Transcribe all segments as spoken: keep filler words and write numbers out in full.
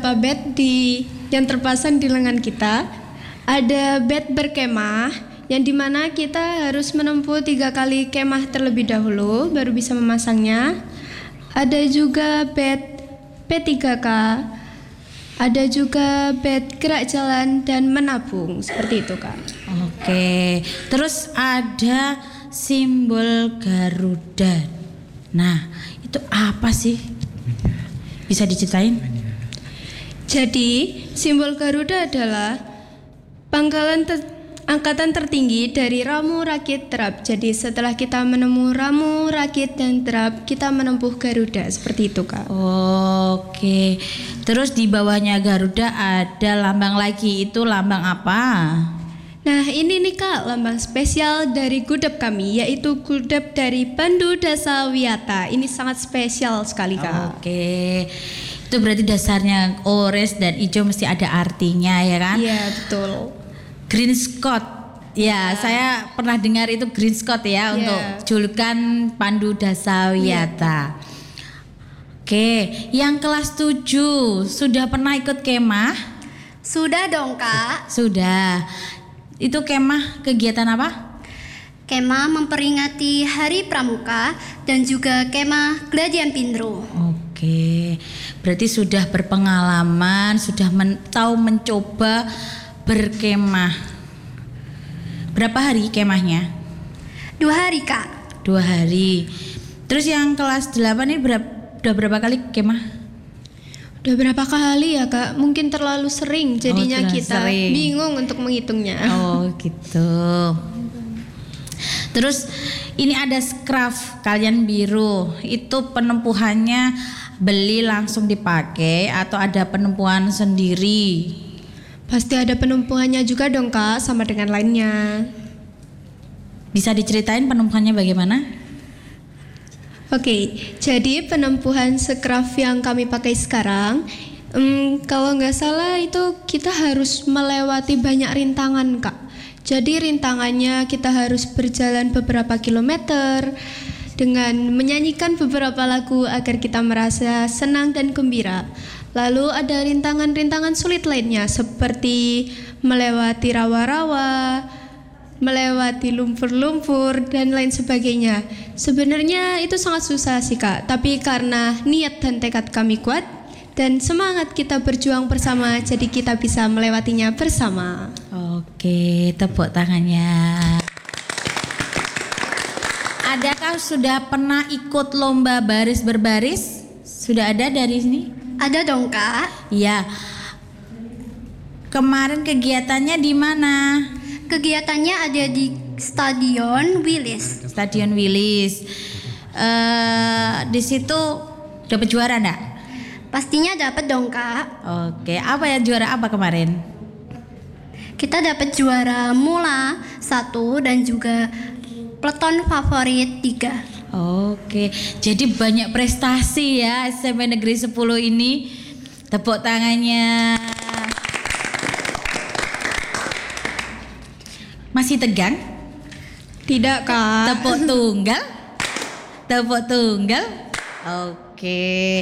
beberapa bed di yang terpasang di lengan kita. Ada bed berkemah yang dimana kita harus menempuh tiga kali kemah terlebih dahulu baru bisa memasangnya. Ada juga bed P tiga K. Ada juga bed gerak jalan dan menabung, seperti itu Kak. Oke, terus ada simbol Garuda. Nah, itu apa sih? Bisa diceritain? Jadi, simbol Garuda adalah pangkalan ter- angkatan tertinggi dari ramu, rakit, terap. Jadi setelah kita menempuh ramu, rakit, dan terap, kita menempuh Garuda, seperti itu Kak. Oke, terus di bawahnya Garuda ada lambang lagi, itu lambang apa? Nah ini nih Kak, lambang spesial dari gudep kami, yaitu gudep dari Pandu Dasa Wiyata. Ini sangat spesial sekali Kak. Oke, itu berarti dasarnya orange dan hijau mesti ada artinya ya kan? Iya betul. Green Scott, ya, ya saya pernah dengar itu Green Scott ya, ya. Untuk julukan Pandu Dasa Wiyata. Ya. Oke, yang kelas tujuh sudah pernah ikut kemah? Sudah dong Kak. Sudah. Itu kemah kegiatan apa? Kemah memperingati Hari Pramuka dan juga kemah Gladian Pindro. Oke, berarti sudah berpengalaman, sudah men- tahu mencoba berkemah. Berapa hari kemahnya? Dua hari Kak. Dua hari. Terus yang kelas delapan ini berapa, udah berapa kali kemah? Udah berapa kali ya Kak? Mungkin terlalu sering jadinya oh, kita sering. bingung untuk menghitungnya. Oh gitu. Terus ini ada scarf kalian biru. Itu penempuhannya beli langsung dipakai atau ada penempuhan sendiri? Pasti ada penumpuannya juga dong Kak, sama dengan lainnya. Bisa diceritain penempuhannya bagaimana? Oke, jadi penempuhan skraf yang kami pakai sekarang, um, kalau nggak salah itu kita harus melewati banyak rintangan Kak. Jadi rintangannya kita harus berjalan beberapa kilometer dengan menyanyikan beberapa lagu agar kita merasa senang dan gembira. Lalu ada rintangan-rintangan sulit lainnya seperti melewati rawa-rawa, melewati lumpur-lumpur dan lain sebagainya. Sebenarnya itu sangat susah sih Kak, tapi karena niat dan tekad kami kuat dan semangat kita berjuang bersama, jadi kita bisa melewatinya bersama. Oke, tepuk tangannya. Adakah sudah pernah ikut lomba baris berbaris? Sudah ada dari sini? Ada dong Kak. Iya. Kemarin kegiatannya di mana? Kegiatannya ada di Stadion Wilis. Stadion Wilis. Uh, di situ dapat juara enggak? Pastinya dapat dong Kak. Oke, apa ya juara apa kemarin? Kita dapat juara mula satu dan juga peleton favorit tiga. Oke, jadi banyak prestasi ya S M P Negeri sepuluh ini. Tepuk tangannya. Masih tegang? Tidak Kak. Tepuk tunggal? Tepuk tunggal? Oke.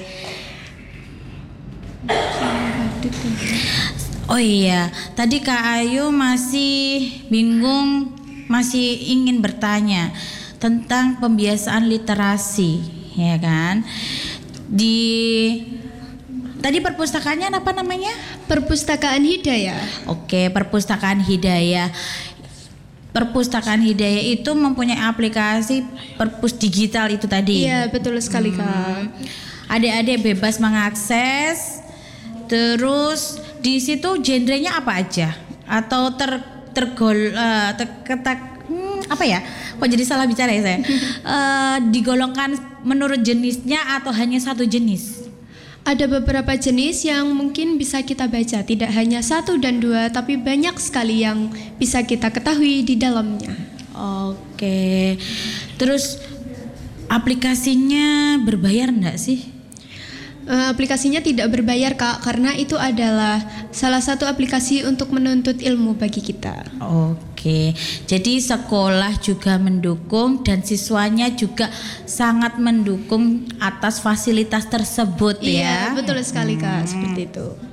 Oh iya, tadi Kak Ayu masih bingung, masih ingin bertanya tentang pembiasaan literasi, ya kan? Di tadi perpustakaannya apa namanya? Perpustakaan Hidayah. Oke, Perpustakaan Hidayah. Perpustakaan Hidayah itu mempunyai aplikasi perpus digital itu tadi. Iya, betul sekali hmm. Kak. Adik-adik bebas mengakses. Terus di situ genrenya apa aja? Atau ter tergol uh, terketak hmm, apa ya? Kok jadi salah bicara ya saya? uh, digolongkan menurut jenisnya atau hanya satu jenis? Ada beberapa jenis yang mungkin bisa kita baca, tidak hanya satu dan dua, tapi banyak sekali yang bisa kita ketahui di dalamnya. Oke, terus aplikasinya berbayar enggak sih? Uh, aplikasinya tidak berbayar Kak, karena itu adalah salah satu aplikasi untuk menuntut ilmu bagi kita. Oke, jadi sekolah juga mendukung dan siswanya juga sangat mendukung atas fasilitas tersebut iya, ya. Iya betul sekali Kak, hmm. seperti itu.